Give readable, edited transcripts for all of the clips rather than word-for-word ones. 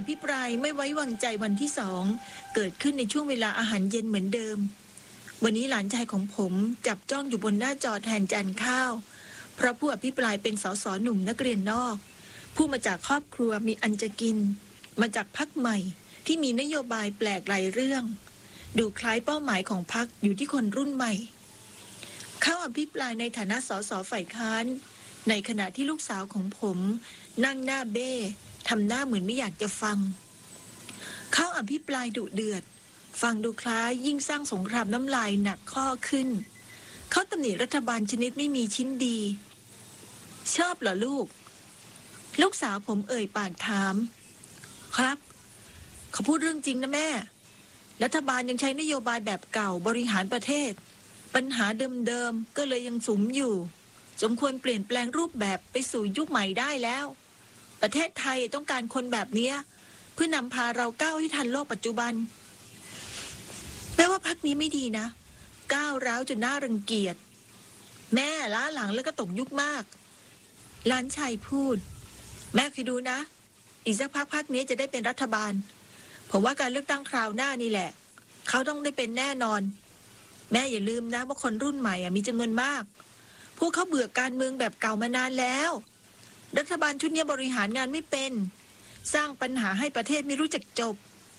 ภิปรายไม่ไว้วางใจวันที่2เกิดขึ้นในช่วงเวลาอาหารเย็นเหมือนเดิมวันนี้หลานชายของผมจับจ้องอยู่บนหน้าจอแทนจานข้าวเพราะผู้อภิปรายเป็นสสหนุ่มนักเรียนนอกผู้มาจากครอบครัวมีอันจะกินมาจากพรรคใหม่ที่มีนโยบายแปลกหลายเรื่องดูคล้ายเป้าหมายของพรรคอยู่ที่คนรุ่นใหม่เขาอภิปรายในฐานะสสฝ่ายค้านในขณะที่ลูกสาวของผมนั่งหน้าเบ้ทำหน้าเหมือนไม่อยากจะฟังเขาอภิปรายดุเดือดฟังดูคล้ายยิ่งสร้างสงครามน้ำลายหนักข้อขึ้นเขาตำหนิรัฐบาลชนิดไม่มีชิ้นดีชอบเหรอลูกสาวผมเอ่ยปากถามครับเขาพูดเรื่องจริงนะแม่รัฐบาลยังใช้นโยบายแบบเก่าบริหารประเทศปัญหาเดิมๆก็เลยยังสุมอยู่สมควรเปลี่ยนแปลงรูปแบบไปสู่ยุคใหม่ได้แล้วประเทศไทยต้องการคนแบบนี้เพื่อนำพาเราก้าวให้ทันโลกปัจจุบันแม้ว่าพรรคนี้ไม่ดีนะก้าวร้าวจนน่ารังเกียจแม่ล้าหลังแล้วก็ตกยุคมากหลานชายพูดแม่เคยดูนะอีกสักพักพรรคนี้จะได้เป็นรัฐบาลผมว่าการเลือกตั้งคราวหน้านี่แหละเขาต้องได้เป็นแน่นอนแม่อย่าลืมนะว่าคนรุ่นใหม่มีจำนวนมากพวกเขาเบื่อการเมืองแบบเก่ามานานแล้วรัฐบาลชุดนี้บริหารงานไม่เป็นสร้างปัญหาให้ประเทศไม่รู้จักจบ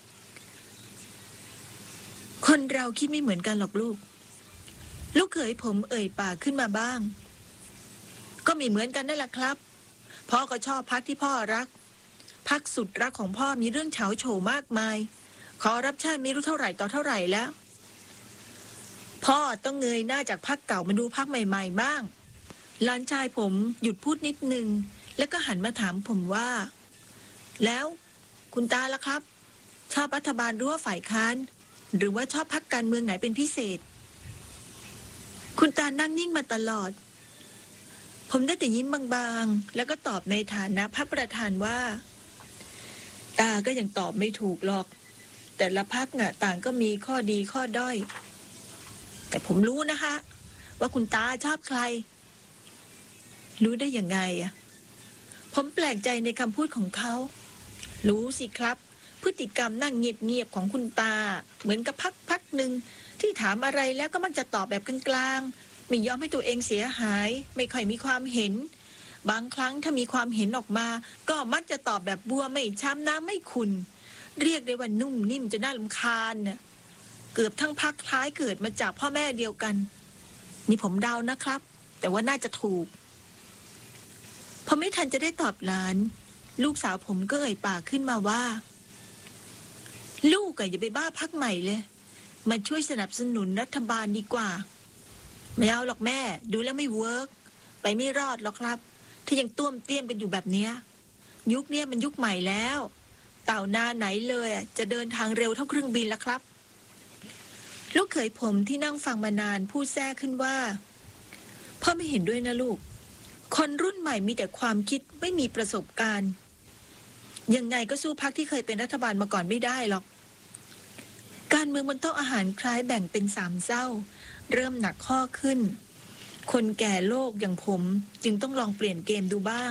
คนเราคิดไม่เหมือนกันหรอกลูกเขยผมเอ่ยปากขึ้นมาบ้างก็ไม่เหมือนกันนั่นแหละครับพ่อก็ชอบพรรคที่พ่อรักพรรคสุดรักของพ่อมีเรื่องเฉาโฉมากมายขอรับชาติไม่รู้เท่าไหร่ต่อเท่าไหร่แล้วพ่อต้องเงยหน้าจากพรรคเก่ามาดูพรรคใหม่ๆบ้างหลานชายผมหยุดพูดนิดนึงแล้วก็หันมาถามผมว่าแล้วคุณตาล่ะครับชอบรัฐบาลหรือว่าฝ่ายค้านหรือว่าชอบพรรคการเมืองไหนเป็นพิเศษคุณตานั่งนิ่งมาตลอดผมได้แต่ยิ้มบางๆแล้วก็ตอบในฐานะพระประธานว่าตาก็ยังตอบไม่ถูกหรอกแต่ละพรรคน่ะต่างก็มีข้อดีข้อด้อยแต่ผมรู้นะคะว่าคุณตาชอบใครรู้ได้ยังไงอะผมแปลกใจในคำพูดของเขารู้สิครับพฤติกรรมนั่งเงียบๆของคุณตาเหมือนกับพักหนึ่งที่ถามอะไรแล้วก็มักจะตอบแบบกลางๆไม่ยอมให้ตัวเองเสียหายไม่ค่อยมีความเห็นบางครั้งถ้ามีความเห็นออกมาก็มักจะตอบแบบบัวไม่ช้ำน้ำไม่ขุ่นเรียกได้ว่านุ่มนิ่มจนน่ารำคาญน่ะเกือบทั้งพรรคคล้ายเกิดมาจากพ่อแม่เดียวกันนี่ผมเดานะครับแต่ว่าน่าจะถูกพอไม่ทันจะได้ตอบหลานลูกสาวผมก็เอ่ยปากขึ้นมาว่าลูกอย่าไปบ้าพรรคใหม่เลยมาช่วยสนับสนุนรัฐบาลดีกว่าไม่เอาหรอกแม่ดูแล้วไม่เวิร์กไปไม่รอดหรอกครับถ้ายังต้วมเตี้ยมกันอยู่แบบเนี้ยยุคนี้มันยุคใหม่แล้วเต่านาไหนเลยจะเดินทางเร็วเท่าเครื่องบินแล้วครับลูกเขยผมที่นั่งฟังมานานพูดแทรกขึ้นว่าพ่อไม่เห็นด้วยนะลูกคนรุ่นใหม่มีแต่ความคิดไม่มีประสบการณ์ยังไงก็สู้พรรคที่เคยเป็นรัฐบาลมาก่อนไม่ได้หรอกการเมืองบนโต๊ะอาหารคล้ายแบ่งเป็น3เศร้าเริ่มหนักข้อขึ้นคนแก่โลกอย่างผมจึงต้องลองเปลี่ยนเกมดูบ้าง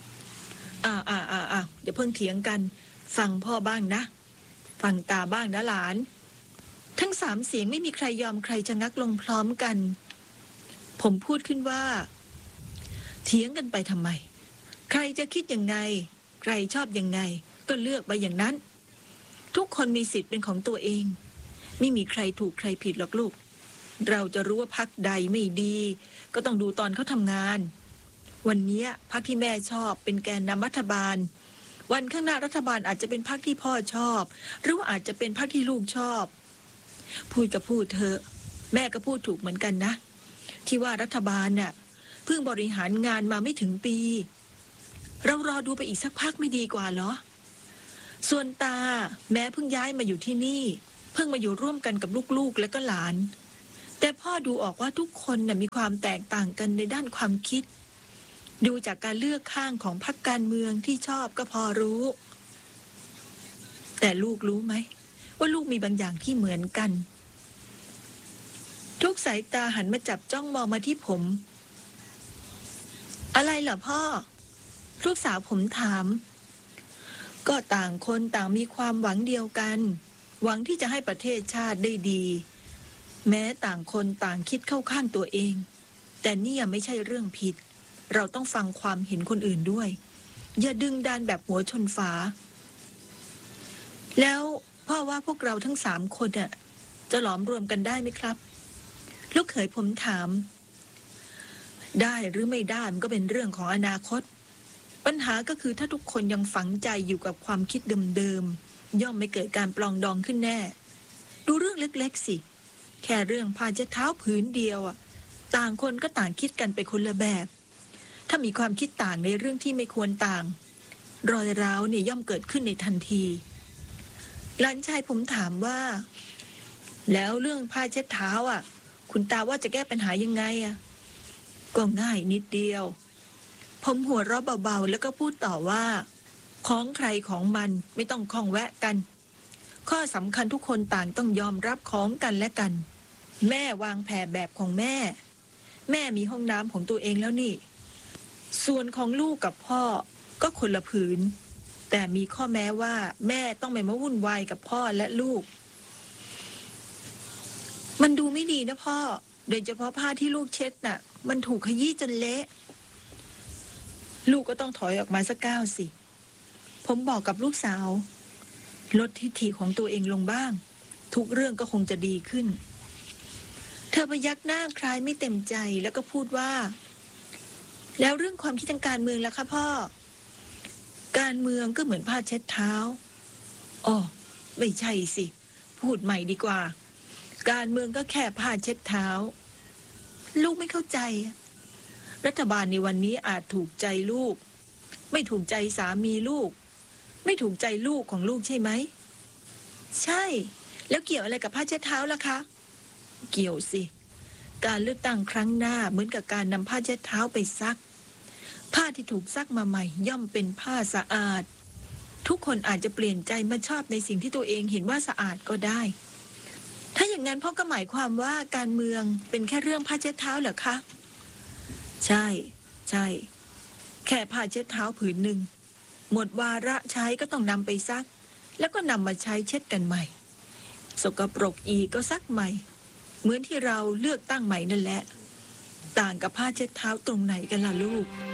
เดี๋ยวเพิ่งเถียงกันฟังพ่อบ้างนะฟังตาบ้างนะหลานทั้ง3เสียงไม่มีใครยอมใครชะงักลงพร้อมกันผมพูดขึ้นว่าเถียงกันไปทำไมใครจะคิดยังไงใครชอบยังไงก็เลือกไปอย่างนั้นทุกคนมีสิทธิ์เป็นของตัวเองไม่มีใครถูกใครผิดหรอกลูกเราจะรู้ว่าพรรคใดไม่ดีก็ต้องดูตอนเขาทำงานวันนี้พรรคที่แม่ชอบเป็นแกนนำรัฐบาลวันข้างหน้ารัฐบาลอาจจะเป็นพรรคที่พ่อชอบหรือว่าอาจจะเป็นพรรคที่ลูกชอบพูดก็พูดเถอะแม่ก็พูดถูกเหมือนกันนะที่ว่ารัฐบาลเนี่ยเพิ่งบริหารงานมาไม่ถึงปีเรารอดูไปอีกสักพักไม่ดีกว่าเหรอส่วนตาแม้เพิ่งย้ายมาอยู่ที่นี่เพิ่งมาอยู่ร่วมกันกับลูกๆและก็หลานแต่พ่อดูออกว่าทุกคนมีความแตกต่างกันในด้านความคิดดูจากการเลือกข้างของพรรคการเมืองที่ชอบก็พอรู้แต่ลูกรู้ไหมว่าลูกมีบางอย่างที่เหมือนกันทุกสายตาหันมาจับจ้องมองมาที่ผมอะไรเหรอพ่อลูกสาวผมถามก็ต่างคนต่างมีความหวังเดียวกัน หวังที่จะให้ประเทศชาติได้ดี แม้ต่างคนต่างคิดเข้าข้างตัวเอง แต่นี่ยังไม่ใช่เรื่องผิด เราต้องฟังความเห็นคนอื่นด้วย อย่าดึงดันแบบหัวชนฝา แล้วพ่อว่าพวกเราทั้ง3 คนจะหลอมรวมกันได้ไหมครับ ลูกเขยผมถาม ได้หรือไม่ได้มันก็เป็นเรื่องของอนาคต ปัญหาก็คือถ้าทุกคนยังฝังใจอยู่กับความคิดเดิมๆย่อมไม่เกิดการปลองดองขึ้นแน่ ดูเรื่องเล็กๆสิแค่เรื่องผ้าเช็ดเท้าผืนเดียวต่างคนก็ต่างคิดกันไปคนละแบบ ถ้ามีความคิดต่างในเรื่องที่ไม่ควรต่างรอยร้าวเนี่ยย่อมเกิดขึ้นในทันทีหลานชายผมถามว่าแล้วเรื่องผ้าเช็ดเท้าคุณตาว่าจะแก้ปัญหายังไงก็ง่ายนิดเดียวผมหัวเราะเบาๆแล้วก็พูดต่อว่าของใครของมันไม่ต้องข้องแวะกันข้อสำคัญทุกคนต่างต้องยอมรับของกันและกันแม่วางแผนแบบของแม่มีห้องน้ำของตัวเองแล้วนี่ส่วนของลูกกับพ่อก็คนละผืนแต่มีข้อแม้ว่าแม่ต้องไม่มาวุ่นวายกับพ่อและลูกมันดูไม่ดีนะพ่อโดยเฉพาะผ้าที่ลูกเช็ดมันถูกขยี้จนเละลูกก็ต้องถอยออกมาสักก้าวสิผมบอกกับลูกสาวลดทิฐิของตัวเองลงบ้างทุกเรื่องก็คงจะดีขึ้นเธอพยักหน้าคล้ายไม่เต็มใจแล้วก็พูดว่าแล้วเรื่องความคิดทางการเมืองล่ะคะพ่อการเมืองก็เหมือนผ้าเช็ดเท้าอ๋อไม่ใช่สิพูดใหม่ดีกว่าการเมืองก็แค่ผ้าเช็ดเท้าลูกไม่เข้าใจรัฐบาลในวันนี้อาจถูกใจลูกไม่ถูกใจสามีลูกไม่ถูกใจลูกของลูกใช่ไหมใช่แล้วเกี่ยวอะไรกับผ้าเช็ดเท้าล่ะคะเกี่ยวสิการเลือกตั้งครั้งหน้าเหมือนกับการนำผ้าเช็ดเท้าไปซักผ้าที่ถูกซักมาใหม่ย่อมเป็นผ้าสะอาดทุกคนอาจจะเปลี่ยนใจมาชอบในสิ่งที่ตัวเองเห็นว่าสะอาดก็ได้ถ้าอย่างนั้นพ่อก็หมายความว่าการเมืองเป็นแค่เรื่องผ้าเช็ดเท้าเหรอคะใช่แค่ผ้าเช็ดเท้าผืนหนึ่งหมดวาระใช้ก็ต้องนำไปซักแล้วก็นำมาใช้เช็ดกันใหม่สกปรกอีกก็ซักใหม่เหมือนที่เราเลือกตั้งใหม่นั่นแหละต่างกับผ้าเช็ดเท้าตรงไหนกันล่ะลูก